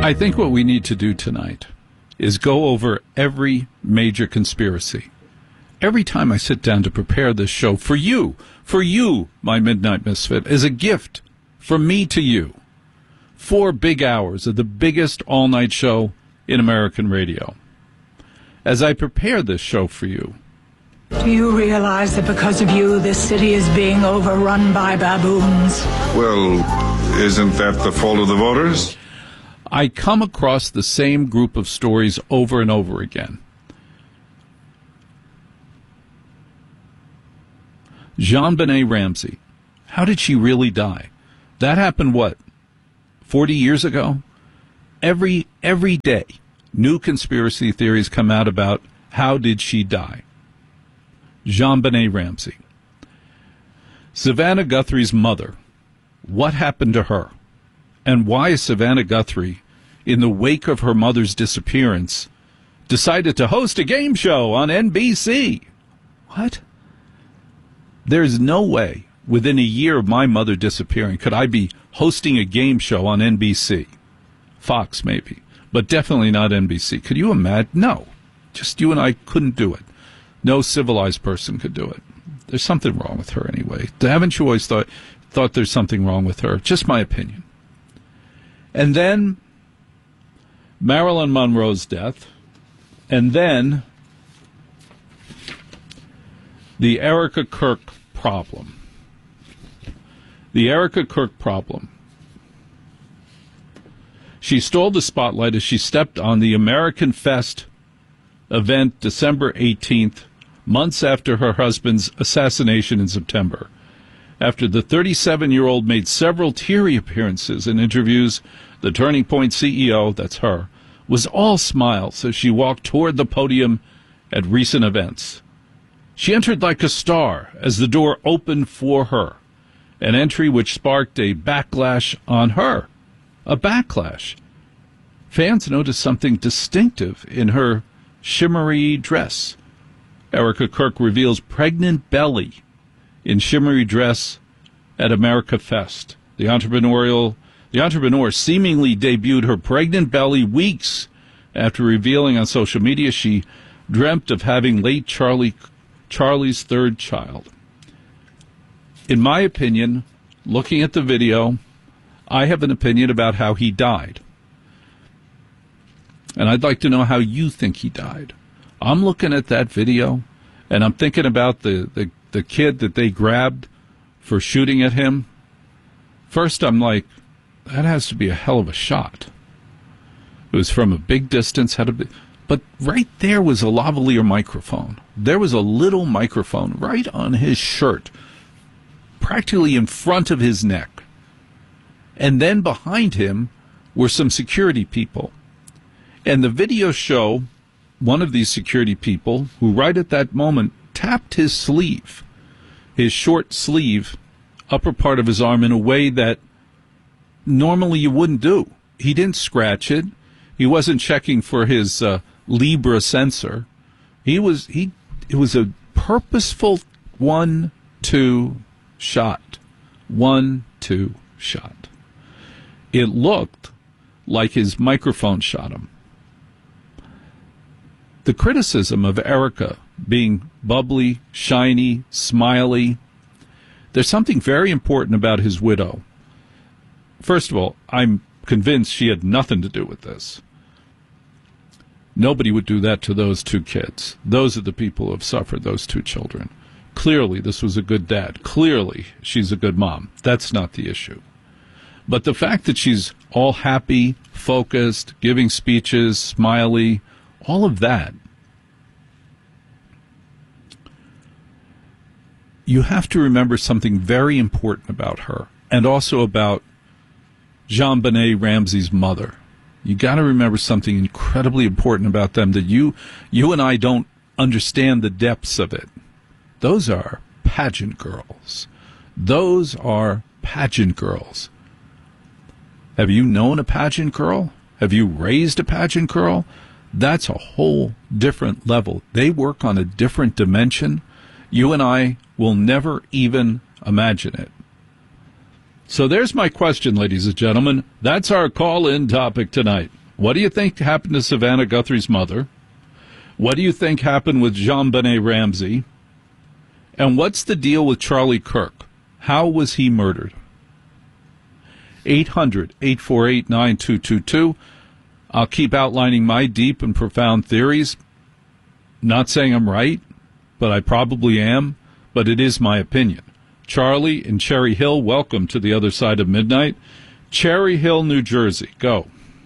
I think what we need to do tonight is go over every major conspiracy. Every time I sit down to prepare this show for you, my Midnight Misfit, as a gift from me to you. 4 big hours of the biggest all-night show in American radio. As I prepare this show for you, do you realize that because of you, this city is being overrun by baboons? Well, isn't that the fault of the voters? I come across the same group of stories over and over again. JonBenét Ramsey. How did she really die? That happened, 40 years ago? Every day, new conspiracy theories come out about how did she die. JonBenét Ramsey. Savannah Guthrie's mother. What happened to her? And why is Savannah Guthrie, in the wake of her mother's disappearance, decided to host a game show on NBC? What? There's no way within a year of my mother disappearing could I be hosting a game show on NBC. Fox, maybe, but definitely not NBC. Could you imagine? No. Just you and I couldn't do it. No civilized person could do it. There's something wrong with her anyway. Haven't you always thought there's something wrong with her? Just my opinion. And then Marilyn Monroe's death, and then the Erica Kirk problem. The Erica Kirk problem. She stole the spotlight as she stepped on the American Fest event December 18th, months after her husband's assassination in September. After the 37-year-old made several teary appearances in interviews, the Turning Point CEO, that's her, was all smiles as she walked toward the podium at recent events. She entered like a star as the door opened for her, an entry which sparked a backlash on her. A backlash. Fans noticed something distinctive in her shimmery dress. Erica Kirk reveals pregnant belly in shimmery dress at America Fest. The entrepreneur seemingly debuted her pregnant belly weeks after revealing on social media she dreamt of having late Charlie's third child. In my opinion, looking at the video, I have an opinion about how he died. And I'd like to know how you think he died. I'm looking at that video, and I'm thinking about the kid that they grabbed for shooting at him. First, I'm like, that has to be a hell of a shot. It was from a big distance, but right there was a lavalier microphone. There was a little microphone right on his shirt, practically in front of his neck. And then behind him were some security people. And the video show one of these security people who right at that moment tapped his sleeve, his short sleeve, upper part of his arm in a way that normally you wouldn't do. He didn't scratch it. He wasn't checking for his Libra sensor. It was a purposeful 1-2 shot. 1-2 shot. It looked like his microphone shot him. The criticism of Erica being bubbly, shiny, smiley, there's something very important about his widow. First of all, I'm convinced she had nothing to do with this. Nobody would do that to those 2 kids. Those are the people who have suffered, those 2 children. Clearly, this was a good dad. Clearly, she's a good mom. That's not the issue. But the fact that she's all happy, focused, giving speeches, smiley, all of that, you have to remember something very important about her, and also about JonBenét Ramsey's mother. You got to remember something incredibly important about them that you and I don't understand the depths of it. Those are pageant girls. Those are pageant girls. Have you known a pageant girl? Have you raised a pageant girl? That's a whole different level. They work on a different dimension. You and I will never even imagine it. So there's my question, ladies and gentlemen. That's our call-in topic tonight. What do you think happened to Savannah Guthrie's mother? What do you think happened with JonBenet Ramsey? And what's the deal with Charlie Kirk? How was he murdered? 800-848-9222. I'll keep outlining my deep and profound theories. Not saying I'm right, but I probably am, but it is my opinion. Charlie in Cherry Hill, welcome to the other side of midnight. Cherry Hill, New Jersey, go.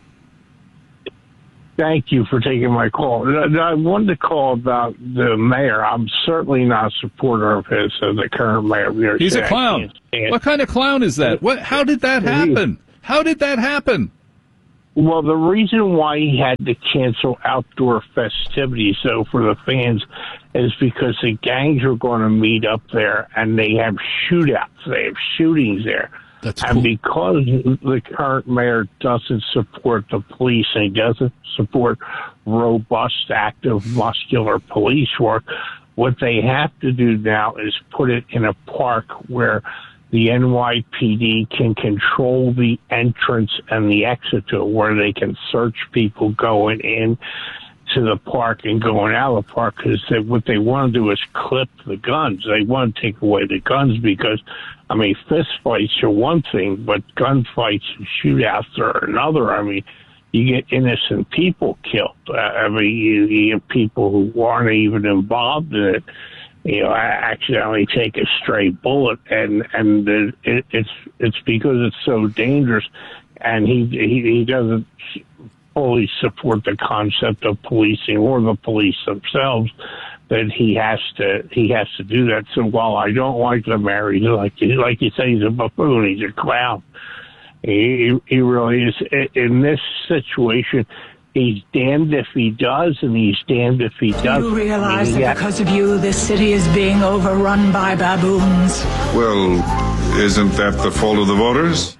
Thank you for taking my call. I wanted to call about the mayor. I'm certainly not a supporter of his, the current mayor of New York City. He's a clown. What kind of clown is that? How did that happen? How did that happen? Well, the reason why he had to cancel outdoor festivities, so for the fans, is because the gangs are going to meet up there, and they have shootouts. They have shootings there. That's cool. And because the current mayor doesn't support the police and he doesn't support robust, active, muscular police work, what they have to do now is put it in a park where the NYPD can control the entrance and the exit to it, where they can search people going in to the park and going out of the park, because what they want to do is clip the guns. They want to take away the guns because, I mean, fist fights are one thing, but gunfights and shootouts are another. I mean, you get innocent people killed. I mean, you get people who aren't even involved in it. You know, I accidentally take a stray bullet, and it's because it's so dangerous, and he doesn't fully support the concept of policing or the police themselves, that he has to do that. So while I don't like the mayor, he's like you say, he's a buffoon, he's a clown. He really is. In this situation, he's damned if he does, and he's damned if he doesn't. Do you realize that because of you, this city is being overrun by baboons? Well, isn't that the fault of the voters?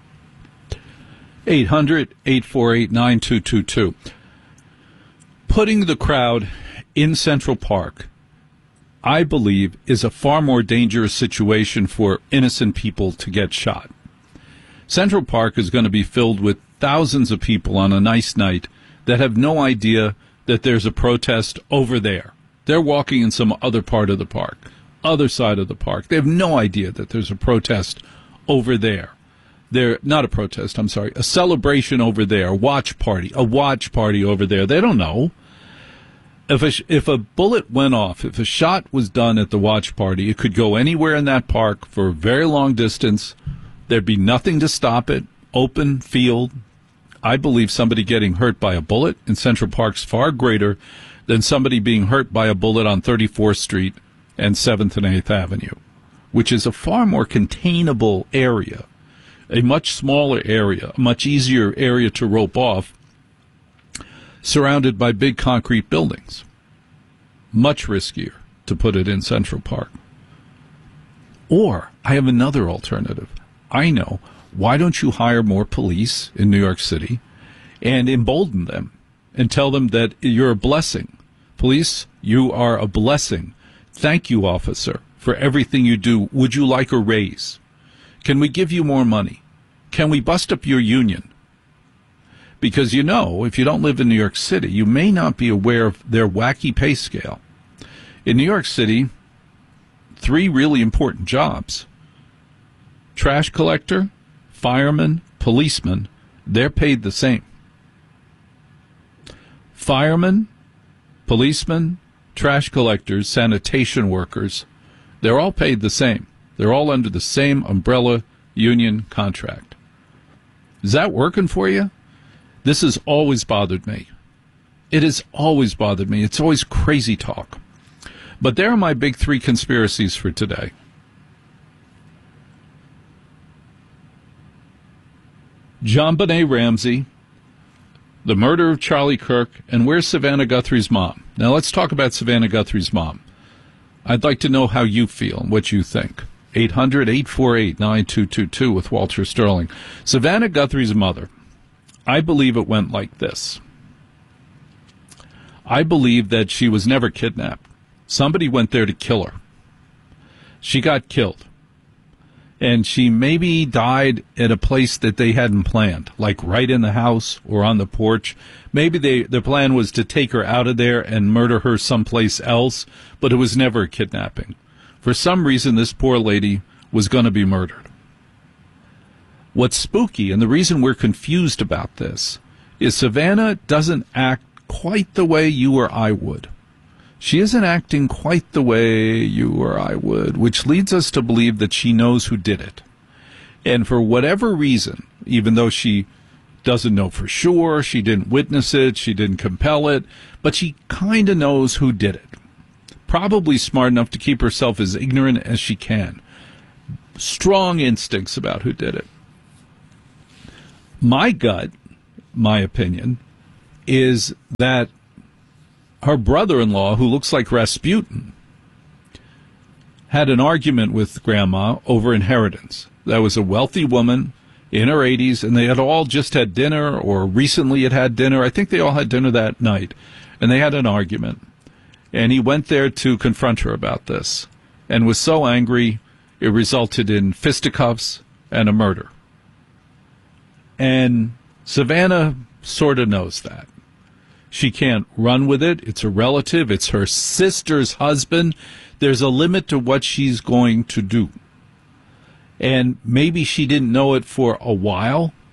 800-848-9222. Putting the crowd in Central Park, I believe, is a far more dangerous situation for innocent people to get shot. Central Park is going to be filled with thousands of people on a nice night that have no idea that there's a protest over there. They're walking in some other part of the park, other side of the park. They have no idea that there's a protest over there. They're not a protest, I'm sorry, a celebration over there, a watch party over there. They don't know. If a bullet went off, if a shot was done at the watch party, it could go anywhere in that park for a very long distance. There'd be nothing to stop it. Open field. I believe somebody getting hurt by a bullet in Central Park's far greater than somebody being hurt by a bullet on 34th Street and 7th and 8th Avenue, which is a far more containable area, a much smaller area, a much easier area to rope off, surrounded by big concrete buildings. Much riskier to put it in Central Park. Or I have another alternative. I know. Why don't you hire more police in New York City and embolden them and tell them that you're a blessing? Police, you are a blessing. Thank you, officer, for everything you do. Would you like a raise? Can we give you more money? Can we bust up your union? Because, you know, if you don't live in New York City, you may not be aware of their wacky pay scale. In New York City, 3 really important jobs: trash collector, fireman, policeman, they're paid the same. Firemen, policemen, trash collectors, sanitation workers, they're all paid the same. They're all under the same umbrella union contract. Is that working for you? This has always bothered me. It has always bothered me. It's always crazy talk. But there are my big 3 conspiracies for today. JonBenet Ramsey, the murder of Charlie Kirk, and where's Savannah Guthrie's mom? Now let's talk about Savannah Guthrie's mom. I'd like to know how you feel and what you think. 800-848-9222 with Walter Sterling. Savannah Guthrie's mother, I believe it went like this. I believe that she was never kidnapped. Somebody went there to kill her. She got killed. And she maybe died at a place that they hadn't planned, like right in the house or on the porch. Maybe the plan was to take her out of there and murder her someplace else, but it was never a kidnapping. For some reason, this poor lady was going to be murdered. What's spooky, and the reason we're confused about this, is Savannah doesn't act quite the way you or I would. She isn't acting quite the way you or I would, which leads us to believe that she knows who did it. And for whatever reason, even though she doesn't know for sure, she didn't witness it, she didn't compel it, but she kind of knows who did it. Probably smart enough to keep herself as ignorant as she can. Strong instincts about who did it. My gut, my opinion, is that her brother-in-law, who looks like Rasputin, had an argument with Grandma over inheritance. That was a wealthy woman in her 80s, and they had all just had dinner or recently had dinner. I think they all had dinner that night, and they had an argument. And he went there to confront her about this and was so angry it resulted in fisticuffs and a murder. And Savannah sort of knows that. She can't run with it. It's a relative. It's her sister's husband. There's a limit to what she's going to do. And maybe she didn't know it for a while,